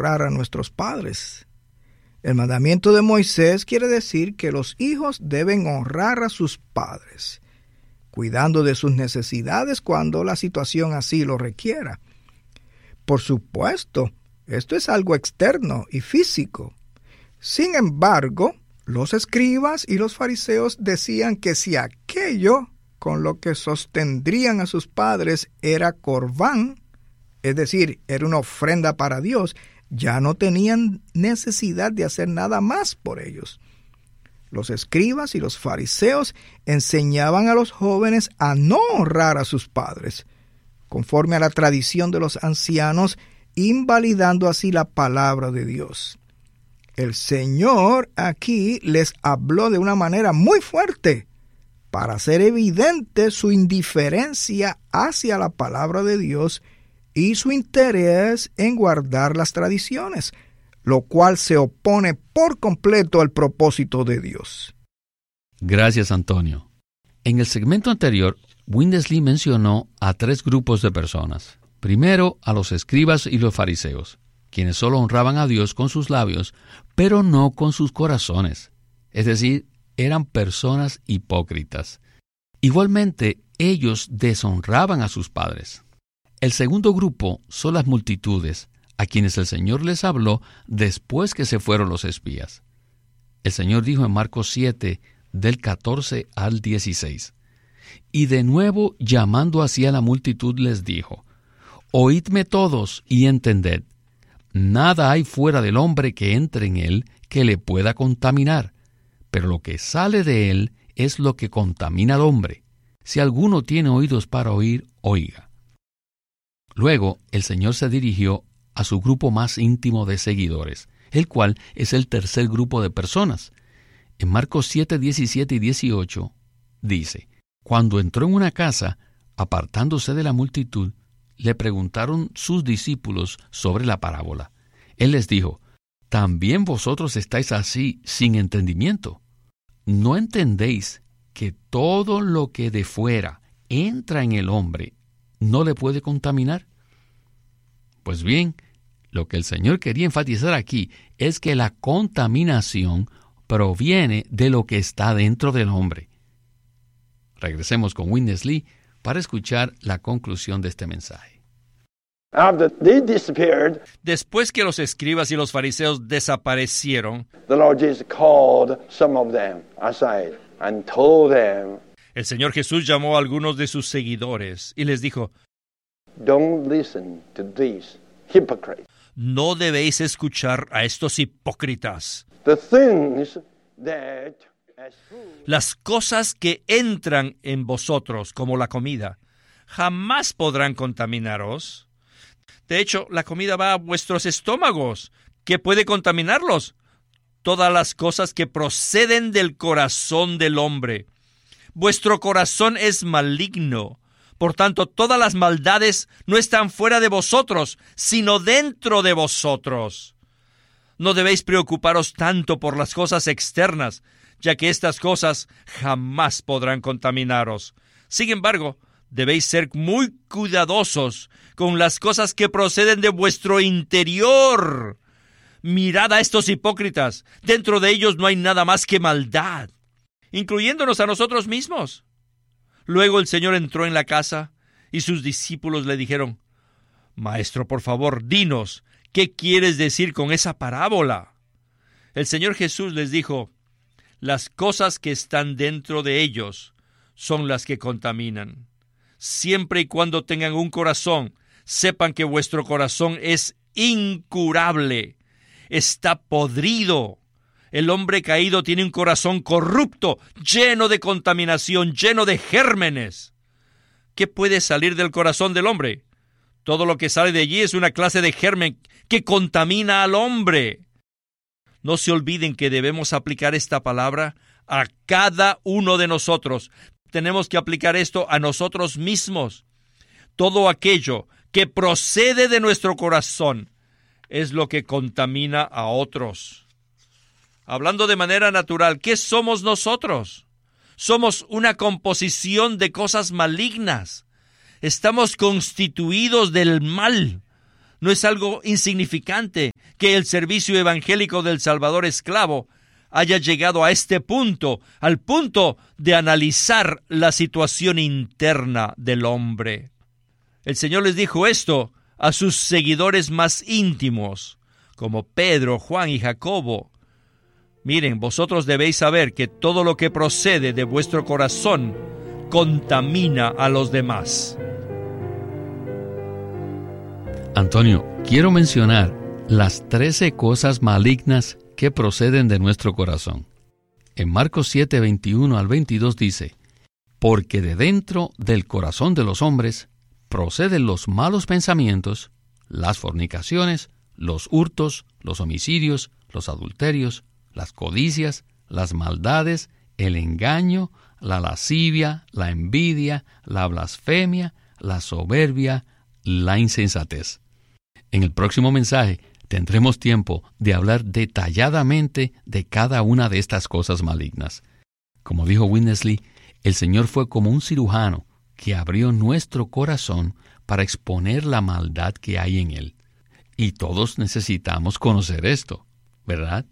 honrar a nuestros padres. El mandamiento de Moisés quiere decir que los hijos deben honrar a sus padres, cuidando de sus necesidades cuando la situación así lo requiera. Por supuesto, esto es algo externo y físico. Sin embargo, los escribas y los fariseos decían que si aquello con lo que sostendrían a sus padres era corbán, es decir, era una ofrenda para Dios, ya no tenían necesidad de hacer nada más por ellos. Los escribas y los fariseos enseñaban a los jóvenes a no honrar a sus padres, conforme a la tradición de los ancianos, invalidando así la palabra de Dios. El Señor aquí les habló de una manera muy fuerte para hacer evidente su indiferencia hacia la palabra de Dios y su interés en guardar las tradiciones, lo cual se opone por completo al propósito de Dios. Gracias, Antonio. En el segmento anterior, Windesley mencionó a 3 grupos de personas. Primero, a los escribas y los fariseos, quienes solo honraban a Dios con sus labios, pero no con sus corazones. Es decir, eran personas hipócritas. Igualmente, ellos deshonraban a sus padres. El segundo grupo son las multitudes, a quienes el Señor les habló después que se fueron los espías. El Señor dijo en Marcos 7, del 14 al 16, y de nuevo llamando hacia la multitud les dijo: Oídme todos y entended, nada hay fuera del hombre que entre en él que le pueda contaminar, pero lo que sale de él es lo que contamina al hombre. Si alguno tiene oídos para oír, oiga. Luego el Señor se dirigió a su grupo más íntimo de seguidores, el cual es el tercer grupo de personas. En Marcos 7, 17 y 18 dice: Cuando entró en una casa, apartándose de la multitud, le preguntaron sus discípulos sobre la parábola. Él les dijo: ¿También vosotros estáis así sin entendimiento? ¿No entendéis que todo lo que de fuera entra en el hombre no le puede contaminar? Pues bien, lo que el Señor quería enfatizar aquí es que la contaminación proviene de lo que está dentro del hombre. Regresemos con Windesley para escuchar la conclusión de este mensaje. Después que los escribas y los fariseos desaparecieron, el Señor Jesús llamó a algunos de sus seguidores y les dijo: No debéis escuchar a estos hipócritas. Las cosas que entran en vosotros, como la comida, jamás podrán contaminaros. De hecho, la comida va a vuestros estómagos. ¿Qué puede contaminarlos? Todas las cosas que proceden del corazón del hombre. Vuestro corazón es maligno. Por tanto, todas las maldades no están fuera de vosotros, sino dentro de vosotros. No debéis preocuparos tanto por las cosas externas, ya que estas cosas jamás podrán contaminaros. Sin embargo, debéis ser muy cuidadosos con las cosas que proceden de vuestro interior. Mirad a estos hipócritas. Dentro de ellos no hay nada más que maldad, incluyéndonos a nosotros mismos. Luego el Señor entró en la casa y sus discípulos le dijeron: Maestro, por favor, dinos, ¿qué quieres decir con esa parábola? El Señor Jesús les dijo: Las cosas que están dentro de ellos son las que contaminan. Siempre y cuando tengan un corazón, sepan que vuestro corazón es incurable, está podrido. El hombre caído tiene un corazón corrupto, lleno de contaminación, lleno de gérmenes. ¿Qué puede salir del corazón del hombre? Todo lo que sale de allí es una clase de germen que contamina al hombre. No se olviden que debemos aplicar esta palabra a cada uno de nosotros. Tenemos que aplicar esto a nosotros mismos. Todo aquello que procede de nuestro corazón es lo que contamina a otros. Hablando de manera natural, ¿qué somos nosotros? Somos una composición de cosas malignas. Estamos constituidos del mal. No es algo insignificante que el servicio evangélico del Salvador esclavo haya llegado a este punto, al punto de analizar la situación interna del hombre. El Señor les dijo esto a sus seguidores más íntimos, como Pedro, Juan y Jacobo. Miren, vosotros debéis saber que todo lo que procede de vuestro corazón contamina a los demás. Antonio, quiero mencionar las 13 cosas malignas que proceden de nuestro corazón. En Marcos 7, 21 al 22 dice: porque de dentro del corazón de los hombres proceden los malos pensamientos, las fornicaciones, los hurtos, los homicidios, los adulterios, las codicias, las maldades, el engaño, la lascivia, la envidia, la blasfemia, la soberbia, la insensatez. En el próximo mensaje tendremos tiempo de hablar detalladamente de cada una de estas cosas malignas. Como dijo Winnesley, el Señor fue como un cirujano que abrió nuestro corazón para exponer la maldad que hay en él. Y todos necesitamos conocer esto, ¿verdad?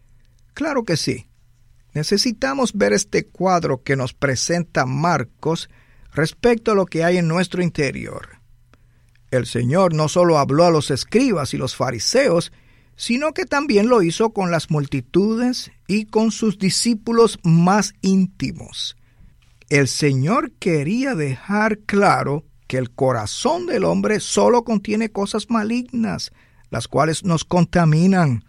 Claro que sí. Necesitamos ver este cuadro que nos presenta Marcos respecto a lo que hay en nuestro interior. El Señor no solo habló a los escribas y los fariseos, sino que también lo hizo con las multitudes y con sus discípulos más íntimos. El Señor quería dejar claro que el corazón del hombre solo contiene cosas malignas, las cuales nos contaminan.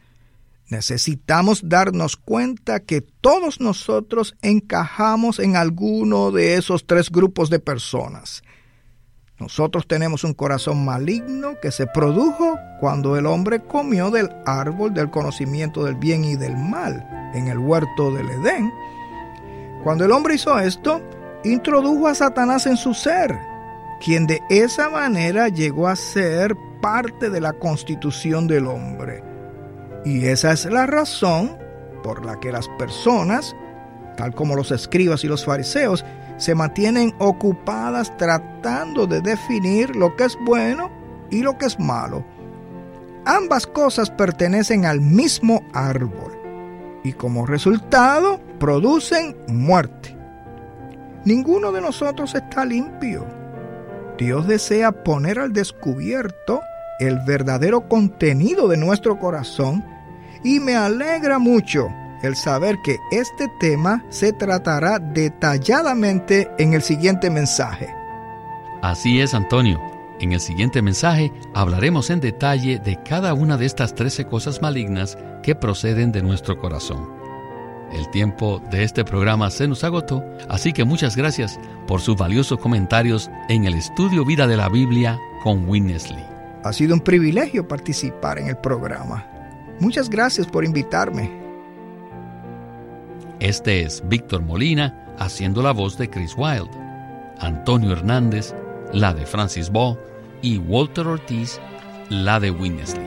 Necesitamos darnos cuenta que todos nosotros encajamos en alguno de esos 3 grupos de personas. Nosotros tenemos un corazón maligno que se produjo cuando el hombre comió del árbol del conocimiento del bien y del mal en el huerto del Edén. Cuando el hombre hizo esto, introdujo a Satanás en su ser, quien de esa manera llegó a ser parte de la constitución del hombre. Y esa es la razón por la que las personas, tal como los escribas y los fariseos, se mantienen ocupadas tratando de definir lo que es bueno y lo que es malo. Ambas cosas pertenecen al mismo árbol y como resultado producen muerte. Ninguno de nosotros está limpio. Dios desea poner al descubierto el verdadero contenido de nuestro corazón y me alegra mucho el saber que este tema se tratará detalladamente en el siguiente mensaje. Así es, Antonio. En el siguiente mensaje hablaremos en detalle de cada una de estas 13 cosas malignas que proceden de nuestro corazón. El tiempo de este programa se nos agotó, así que muchas gracias por sus valiosos comentarios en el Estudio Vida de la Biblia con Winnesley. Ha sido un privilegio participar en el programa. Muchas gracias por invitarme. Este es Víctor Molina haciendo la voz de Chris Wilde, Antonio Hernández, la de Francis Ball, y Walter Ortiz, la de Winnesley.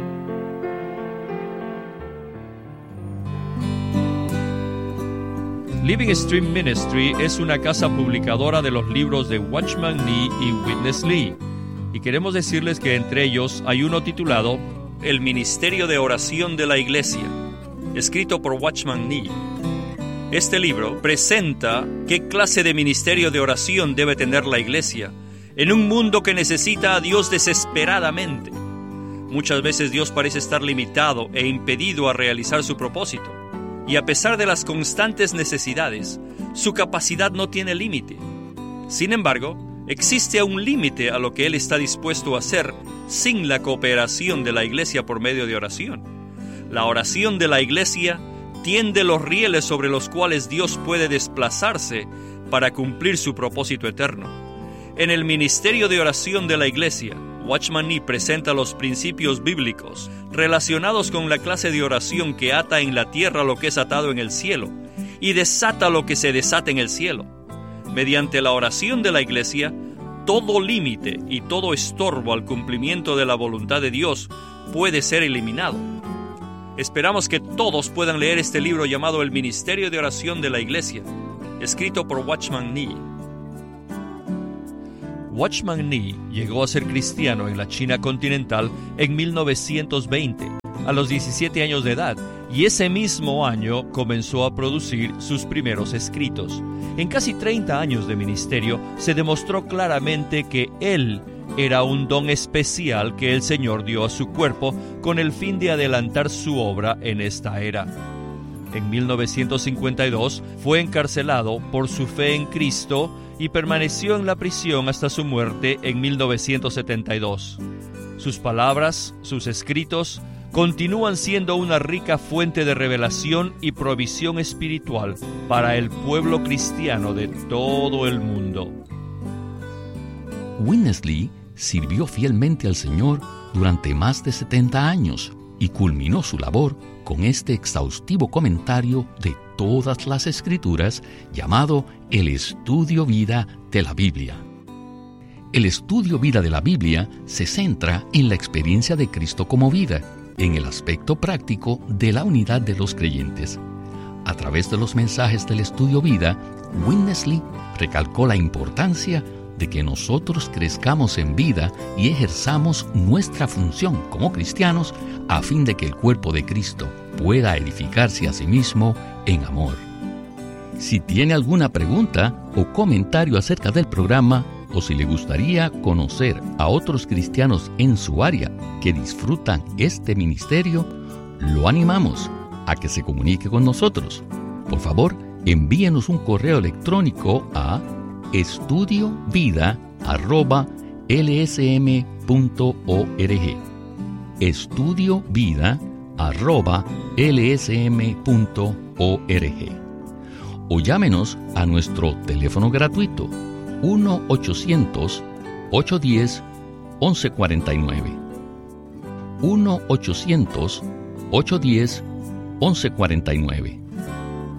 Living Stream Ministry es una casa publicadora de los libros de Watchman Nee y Witness Lee, y queremos decirles que entre ellos hay uno titulado El Ministerio de Oración de la Iglesia, escrito por Watchman Nee. Este libro presenta qué clase de ministerio de oración debe tener la iglesia en un mundo que necesita a Dios desesperadamente. Muchas veces Dios parece estar limitado e impedido a realizar su propósito, y a pesar de las constantes necesidades, su capacidad no tiene límite. Sin embargo, existe un límite a lo que Él está dispuesto a hacer sin la cooperación de la iglesia por medio de oración. La oración de la iglesia tiende los rieles sobre los cuales Dios puede desplazarse para cumplir su propósito eterno. En el ministerio de oración de la iglesia, Watchman Nee presenta los principios bíblicos relacionados con la clase de oración que ata en la tierra lo que es atado en el cielo y desata lo que se desata en el cielo. Mediante la oración de la iglesia, todo límite y todo estorbo al cumplimiento de la voluntad de Dios puede ser eliminado. Esperamos que todos puedan leer este libro llamado El Ministerio de Oración de la Iglesia, escrito por Watchman Nee. Watchman Nee llegó a ser cristiano en la China continental en 1920, a los 17 años de edad, y ese mismo año comenzó a producir sus primeros escritos. En casi 30 años de ministerio se demostró claramente que él era un don especial que el Señor dio a su cuerpo con el fin de adelantar su obra en esta era. En 1952 fue encarcelado por su fe en Cristo y permaneció en la prisión hasta su muerte en 1972. Sus palabras, sus escritos, continúan siendo una rica fuente de revelación y provisión espiritual para el pueblo cristiano de todo el mundo. Witness Lee sirvió fielmente al Señor durante más de 70 años y culminó su labor con este exhaustivo comentario de todas las Escrituras llamado el Estudio Vida de la Biblia. El Estudio Vida de la Biblia se centra en la experiencia de Cristo como vida, en el aspecto práctico de la unidad de los creyentes. A través de los mensajes del Estudio Vida, Witness Lee recalcó la importancia de que nosotros crezcamos en vida y ejerzamos nuestra función como cristianos a fin de que el cuerpo de Cristo pueda edificarse a sí mismo en amor. Si tiene alguna pregunta o comentario acerca del programa, o si le gustaría conocer a otros cristianos en su área que disfrutan este ministerio, lo animamos a que se comunique con nosotros. Por favor, envíenos un correo electrónico a estudiovida@lsm.org. estudiovida@lsm.org. O llámenos a nuestro teléfono gratuito 1-800-810-1149. 1-800-810-1149.